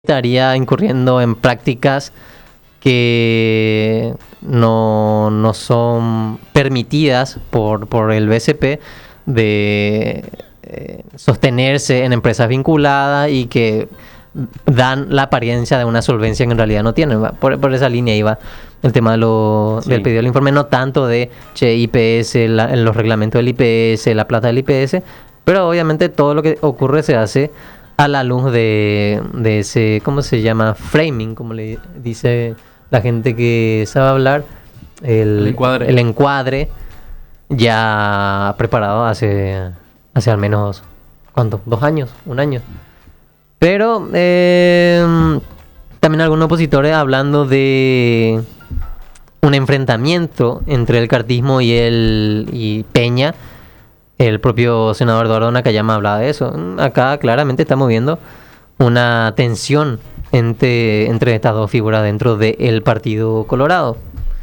estaría incurriendo en prácticas que no son permitidas por el BCP de sostenerse en empresas vinculadas y que dan la apariencia de una solvencia que en realidad no tienen. Por esa línea iba el tema del pedido del informe, no tanto de IPS, los reglamentos del IPS, la plata del IPS, pero obviamente todo lo que ocurre se hace a la luz de ese, ¿cómo se llama? Framing, como le dice la gente que sabe hablar, el encuadre ya preparado hace al menos, ¿cuánto? 2 años, 1 año. Pero también algunos opositores hablando de un enfrentamiento entre el cartismo y Peña. El propio senador Eduardo Nakayama hablaba de eso. Acá claramente estamos viendo una tensión entre estas dos figuras dentro del Partido Colorado.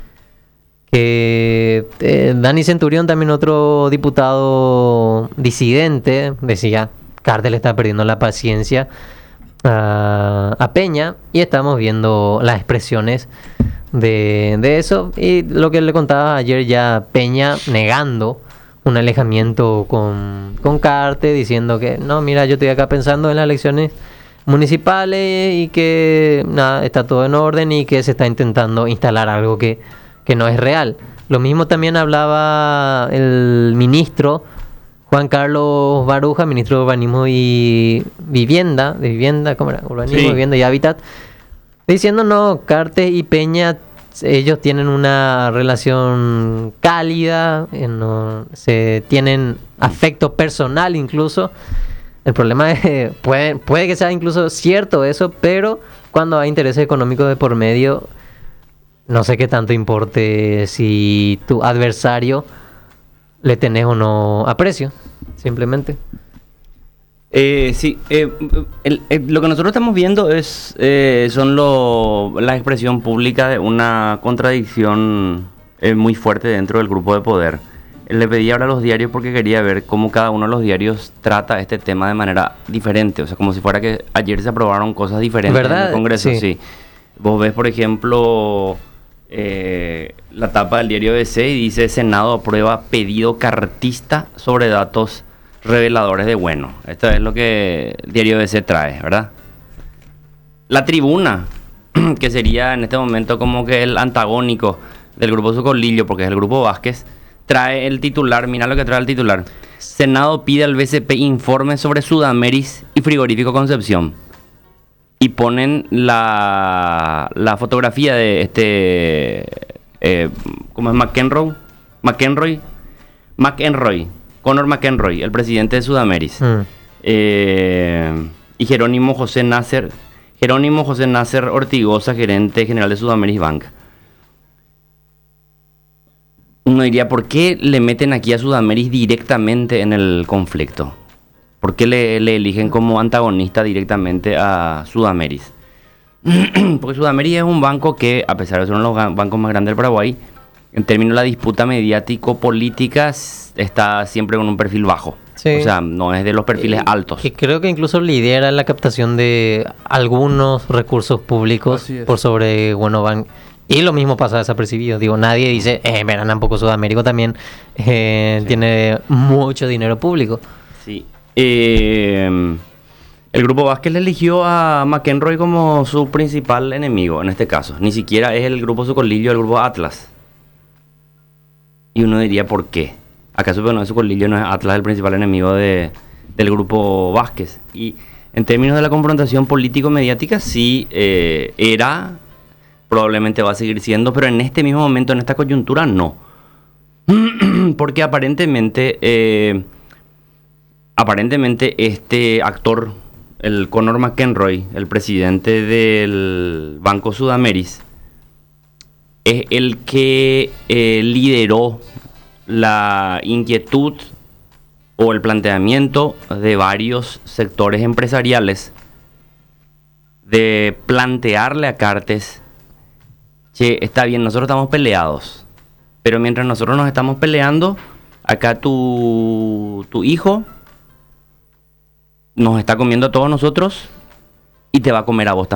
Dani Centurión, también otro diputado disidente, decía: Carter le está perdiendo la paciencia a Peña, y estamos viendo las expresiones de eso. Y lo que le contaba ayer, ya Peña negando un alejamiento con Carter, diciendo que no, mira, yo estoy acá pensando en las elecciones municipales y que nada, está todo en orden y que se está intentando instalar algo que no es real. Lo mismo también hablaba el ministro Juan Carlos Baruja, ministro de Urbanismo y Vivienda, ¿cómo era? Urbanismo, sí. Vivienda y Hábitat, diciendo no, Carter y Peña, ellos tienen una relación cálida, se tienen afecto personal incluso. El problema es que puede que sea incluso cierto eso, pero cuando hay intereses económicos de por medio, no sé qué tanto importe si tu adversario le tenés o no aprecio, simplemente. Sí, lo que nosotros estamos viendo es la expresión pública de una contradicción muy fuerte dentro del grupo de poder. Le pedí ahora a los diarios porque quería ver cómo cada uno de los diarios trata este tema de manera diferente, o sea, como si fuera que ayer se aprobaron cosas diferentes, ¿verdad?, en el Congreso. Sí. Vos ves, por ejemplo, la tapa del diario ABC y dice: Senado aprueba pedido cartista sobre datos reveladores de bueno. Esto es lo que el diario ABC trae, ¿verdad? La Tribuna, que sería en este momento como que el antagónico del grupo Socolillo, porque es el grupo Vázquez, trae el titular. Mira lo que trae el titular: Senado pide al BCP informe sobre Sudameris y Frigorífico Concepción. Y ponen la fotografía de ¿cómo es? Conor McEnroy, el presidente de Sudameris. Y Jerónimo José Nasser Ortigosa, gerente general de Sudameris Bank. Uno diría, ¿por qué le meten aquí a Sudameris directamente en el conflicto? ¿Por qué le eligen como antagonista directamente a Sudameris? Porque Sudameris es un banco que, a pesar de ser uno de los bancos más grandes del Paraguay, en términos de la disputa mediático-política, está siempre con un perfil bajo. Sí. O sea, no es de los perfiles altos. Y creo que incluso lidera la captación de algunos recursos públicos por sobre Bank. Y lo mismo pasa desapercibido. Digo, nadie dice, verán, tampoco Sudamérica también tiene mucho dinero público. Sí. El grupo Vázquez le eligió a McEnroy como su principal enemigo en este caso. Ni siquiera es el grupo Socolillo, el grupo Atlas. Y uno diría, ¿por qué? ¿Acaso no es Socolillo, no es Atlas el principal enemigo del grupo Vázquez? Y en términos de la confrontación político-mediática, sí era, probablemente va a seguir siendo, pero en este mismo momento, en esta coyuntura, no. Porque aparentemente este actor, el Conor McEnroy, el presidente del Banco Sudameris, es el que lideró la inquietud o el planteamiento de varios sectores empresariales de plantearle a Cartes: che, está bien, nosotros estamos peleados, pero mientras nosotros nos estamos peleando, acá tu hijo nos está comiendo a todos nosotros y te va a comer a vos también.